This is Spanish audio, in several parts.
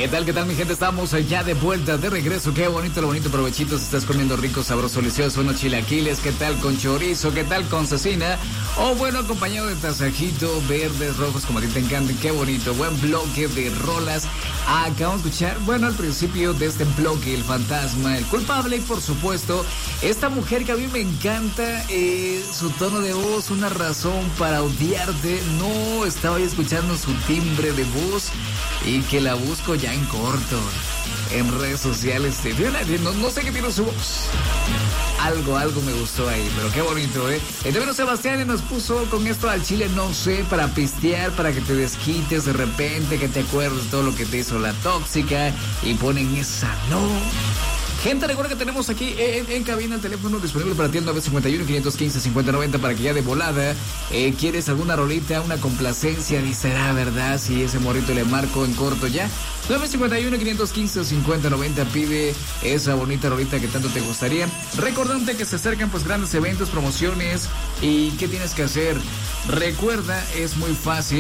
¿Qué tal, mi gente? Estamos ya de vuelta, de regreso. Qué bonito, lo bonito, provechitos. Estás comiendo rico, sabroso, delicioso, unos chilaquiles. ¿Qué tal con chorizo? ¿Qué tal con cecina? O bueno, acompañado de tasajito, verdes, rojos, como a ti te encantan. Qué bonito, buen bloque de rolas. Acabamos de escuchar, bueno, al principio de este bloque, El Fantasma, El Culpable y por supuesto, esta mujer que a mí me encanta, su tono de voz, una razón para odiarte. No, estaba yo escuchando su timbre de voz y que la busco ya en corto en redes sociales. No sé qué tiene su voz. Algo me gustó ahí, pero qué bonito, ¿eh? El Divino Sebastián nos puso con esto al chile, no sé, para pistear, para que te desquites de repente, que te acuerdes de todo lo que te hizo la tóxica y ponen esa, ¿no? Gente, recuerda que tenemos aquí en cabina el teléfono disponible para ti, el 951-515-5090, para que ya de volada, ¿quieres alguna rolita, una complacencia? Ni será, ¿verdad? Si ese morrito le marco en corto ya. 951-515-5090, pide esa bonita rolita que tanto te gustaría. Recordante que se acercan pues grandes eventos, promociones. ¿Y qué tienes que hacer? Recuerda, es muy fácil.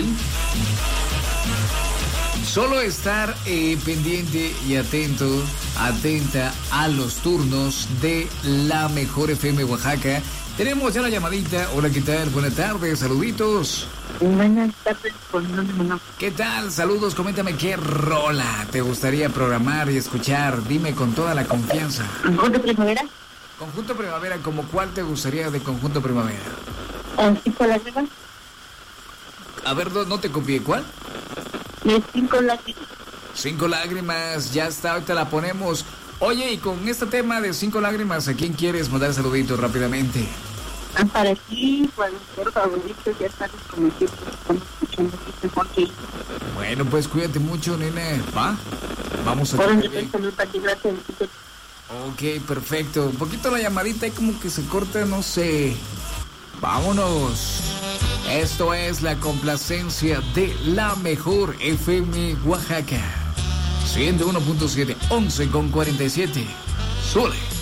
Solo estar pendiente y atenta a los turnos de la Mejor FM Oaxaca. Tenemos ya la llamadita. Hola, ¿qué tal? Buenas tardes, saluditos. Buenas tardes, ¿qué tal? Saludos, coméntame qué rola te gustaría programar y escuchar. Dime con toda la confianza. ¿Conjunto Primavera? Conjunto Primavera, ¿como cuál te gustaría de Conjunto Primavera? 5 lágrimas. A ver, no te copié, ¿cuál? 5 lágrimas. 5 lágrimas, ya está, ahorita la ponemos. Oye, y con este tema de 5 lágrimas, ¿a quién quieres mandar saluditos rápidamente? Para ti, para los favoritos, ya sabes, como siempre estamos escuchando este porque... Bueno, pues cuídate mucho, nene, ¿va? Vamos a... Ok, perfecto. Un poquito la llamadita y como que se corta, no sé. Vámonos. Esto es la complacencia de la Mejor FM Oaxaca. 101.7, 11:47. Sule.